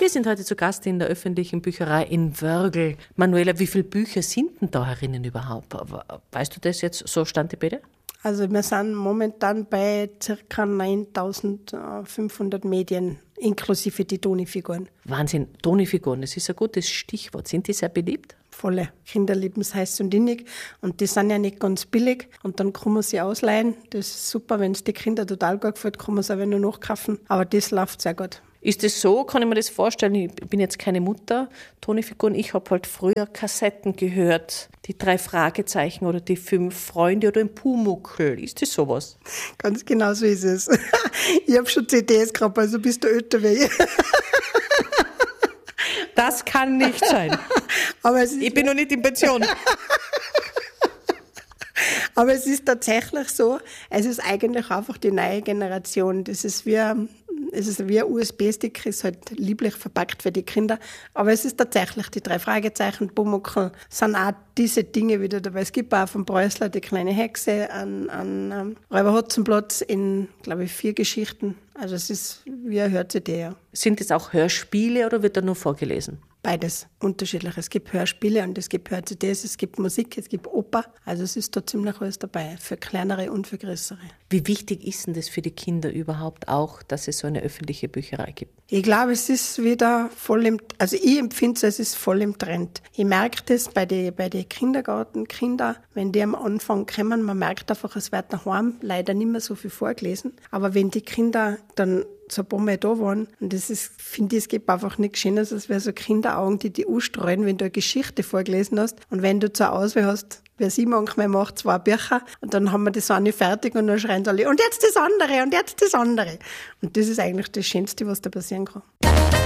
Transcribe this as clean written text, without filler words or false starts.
Wir sind heute zu Gast in der öffentlichen Bücherei in Wörgl. Manuela, wie viele Bücher sind denn da herinnen überhaupt? Weißt du das jetzt, so Stand die Bitte? Also wir sind momentan bei ca. 9.500 Medien, inklusive die Tonifiguren. Wahnsinn, Tonifiguren, das ist ein gutes Stichwort. Sind die sehr beliebt? Volle. Kinder lieben es heiß und innig und die sind ja nicht ganz billig und dann kann man sie ausleihen. Das ist super, wenn es die Kinder total gut gefällt, kann man es auch wieder nachkaufen. Aber das läuft sehr gut. Ist das so? Kann ich mir das vorstellen? Ich bin jetzt keine Mutter, Tonifiguren. Ich habe halt früher Kassetten gehört. Die 3 Fragezeichen oder die 5 Freunde oder ein Pumuckl. Ist das sowas? Ganz genau so ist es. Ich habe schon CDs gehabt, also bist du älter wie ich. Das kann nicht sein. Aber ich bin noch nicht in Pension. Aber es ist tatsächlich so, es ist eigentlich einfach die neue Generation. Das ist wie ein USB-Stick, ist halt lieblich verpackt für die Kinder. Aber es ist tatsächlich die 3 Fragezeichen, Pumuckl, sind auch diese Dinge wieder dabei. Es gibt auch von Preußler die kleine Hexe, an Räuber Hotzenplotz in, glaube ich, 4 Geschichten. Also es ist wie eine Hör-CD, ja. Sind das auch Hörspiele oder wird da nur vorgelesen? Beides unterschiedlich. Es gibt Hörspiele und es gibt Hör-CDs, es gibt Musik, es gibt Oper. Also es ist da ziemlich alles dabei, für kleinere und für größere. Wie wichtig ist denn das für die Kinder überhaupt auch, dass es so eine öffentliche Bücherei gibt? Ich glaube, es ist wieder also ich empfinde es ist voll im Trend. Ich merke das bei den Kindergartenkindern, wenn die am Anfang kommen, man merkt einfach, es wird daheim leider nicht mehr so viel vorgelesen. Aber wenn die Kinder dann so ein paar Mal da waren, und das ist, finde ich, es gibt einfach nichts Schönes, als wäre so Kinderaugen, die anstrahlen, wenn du eine Geschichte vorgelesen hast und wenn du zur Auswahl hast, wer sie manchmal macht, 2 Bücher und dann haben wir das eine fertig und dann schreien alle, und jetzt das andere und jetzt das andere. Und das ist eigentlich das Schönste, was da passieren kann.